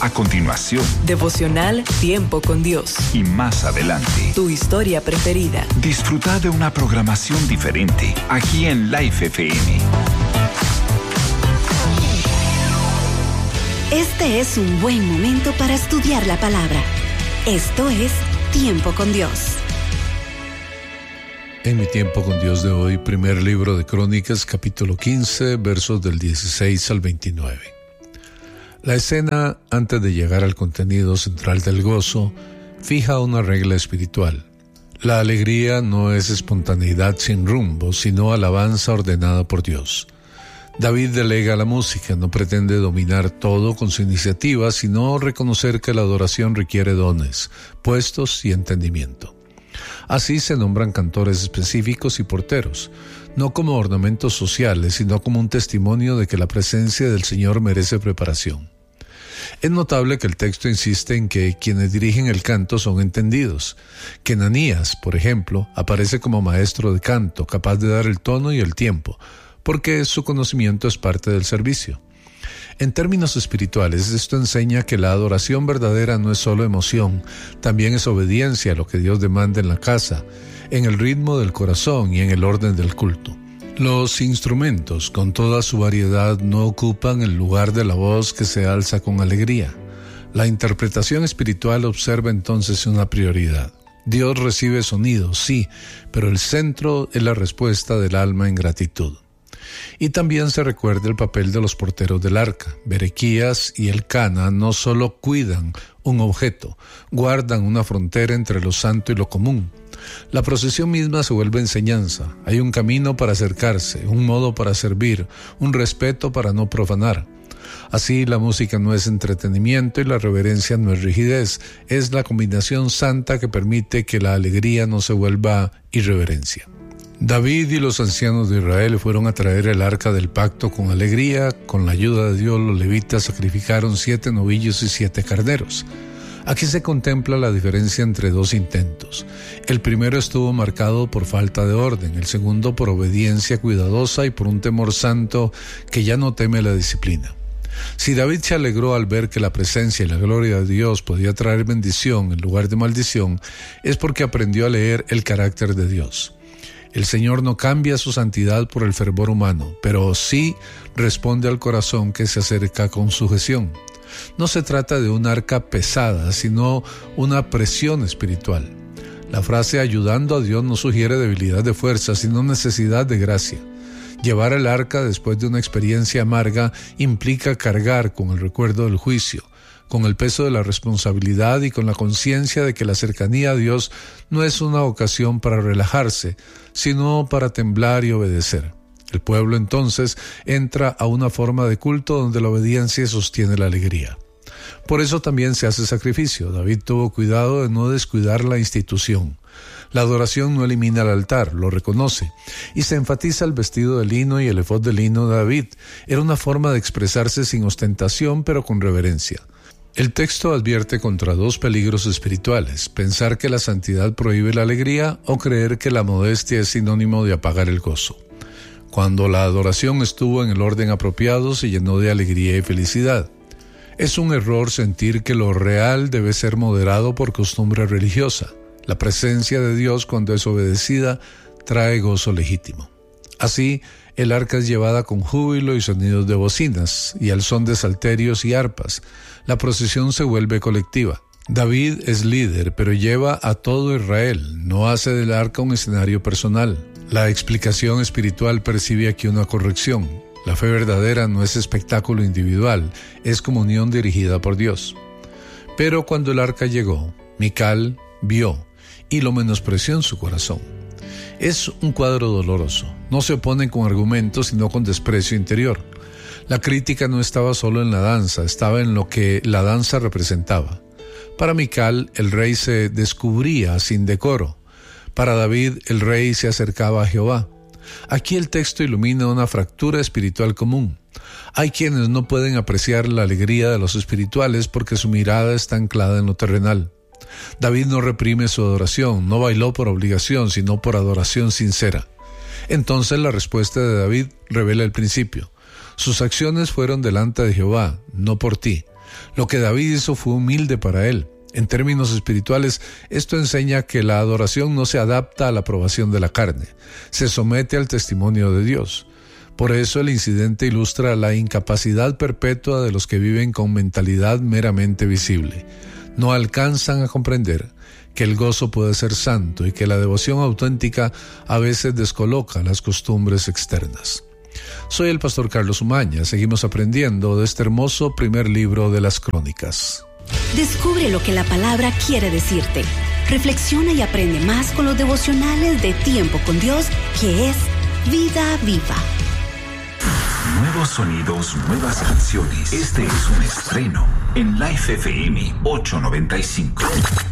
A continuación, devocional Tiempo con Dios. Y más adelante, tu historia preferida. Disfruta de una programación diferente aquí en Life FM. Este es un buen momento para estudiar la palabra. Esto es Tiempo con Dios. En mi Tiempo con Dios de hoy, primer libro de Crónicas, capítulo 15, versos del 16 al 29. La escena, antes de llegar al contenido central del gozo, fija una regla espiritual. La alegría no es espontaneidad sin rumbo, sino alabanza ordenada por Dios. David delega la música, no pretende dominar todo con su iniciativa, sino reconocer que la adoración requiere dones, puestos y entendimiento. Así se nombran cantores específicos y porteros, no como ornamentos sociales, sino como un testimonio de que la presencia del Señor merece preparación. Es notable que el texto insiste en que quienes dirigen el canto son entendidos, que Ananías, por ejemplo, aparece como maestro de canto, capaz de dar el tono y el tiempo, porque su conocimiento es parte del servicio. En términos espirituales, esto enseña que la adoración verdadera no es solo emoción, también es obediencia a lo que Dios demanda en la casa, en el ritmo del corazón y en el orden del culto. Los instrumentos, con toda su variedad, no ocupan el lugar de la voz que se alza con alegría. La interpretación espiritual observa entonces una prioridad. Dios recibe sonidos, sí, pero el centro es la respuesta del alma en gratitud. Y también se recuerda el papel de los porteros del arca. Berequías y Elcana no solo cuidan un objeto, guardan una frontera entre lo santo y lo común. La procesión misma se vuelve enseñanza. Hay un camino para acercarse, un modo para servir, un respeto para no profanar. Así, la música no es entretenimiento y la reverencia no es rigidez. Es la combinación santa que permite que la alegría no se vuelva irreverencia. David y los ancianos de Israel fueron a traer el arca del pacto con alegría. Con la ayuda de Dios, los levitas sacrificaron 7 novillos y 7 carneros. Aquí se contempla la diferencia entre dos intentos. El primero estuvo marcado por falta de orden, el segundo por obediencia cuidadosa y por un temor santo que ya no teme la disciplina. Si David se alegró al ver que la presencia y la gloria de Dios podía traer bendición en lugar de maldición, es porque aprendió a leer el carácter de Dios. El Señor no cambia su santidad por el fervor humano, pero sí responde al corazón que se acerca con sujeción. No se trata de un arca pesada, sino una presión espiritual. La frase ayudando a Dios no sugiere debilidad de fuerza, sino necesidad de gracia. Llevar el arca después de una experiencia amarga implica cargar con el recuerdo del juicio, con el peso de la responsabilidad y con la conciencia de que la cercanía a Dios no es una ocasión para relajarse, sino para temblar y obedecer. El pueblo entonces entra a una forma de culto donde la obediencia sostiene la alegría. Por eso también se hace sacrificio. David tuvo cuidado de no descuidar la institución. La adoración no elimina el altar, lo reconoce, y se enfatiza el vestido de lino y el efod de lino de David. Era una forma de expresarse sin ostentación, pero con reverencia. El texto advierte contra dos peligros espirituales: pensar que la santidad prohíbe la alegría o creer que la modestia es sinónimo de apagar el gozo. Cuando la adoración estuvo en el orden apropiado, se llenó de alegría y felicidad. Es un error sentir que lo real debe ser moderado por costumbre religiosa. La presencia de Dios, cuando es obedecida, trae gozo legítimo. Así, el arca es llevada con júbilo y sonidos de bocinas, y al son de salterios y arpas. La procesión se vuelve colectiva. David es líder, pero lleva a todo Israel, no hace del arca un escenario personal. La explicación espiritual percibe aquí una corrección. La fe verdadera no es espectáculo individual, es comunión dirigida por Dios. Pero cuando el arca llegó, Mical vio y lo menospreció en su corazón. Es un cuadro doloroso. No se oponen con argumentos, sino con desprecio interior. La crítica no estaba solo en la danza, estaba en lo que la danza representaba. Para Mical, el rey se descubría sin decoro. Para David, el rey se acercaba a Jehová. Aquí el texto ilumina una fractura espiritual común. Hay quienes no pueden apreciar la alegría de los espirituales porque su mirada está anclada en lo terrenal. David no reprime su adoración, no bailó por obligación, sino por adoración sincera. Entonces la respuesta de David revela el principio. Sus acciones fueron delante de Jehová, no por ti. Lo que David hizo fue humilde para él. En términos espirituales, esto enseña que la adoración no se adapta a la aprobación de la carne, se somete al testimonio de Dios. Por eso el incidente ilustra la incapacidad perpetua de los que viven con mentalidad meramente visible. No alcanzan a comprender que el gozo puede ser santo y que la devoción auténtica a veces descoloca las costumbres externas. Soy el pastor Carlos Umaña. Seguimos aprendiendo de este hermoso primer libro de las Crónicas. Descubre lo que la palabra quiere decirte. Reflexiona y aprende más con los devocionales de Tiempo con Dios, que es Vida Viva. Nuevos sonidos, nuevas canciones. Este es un estreno en Life FM 895.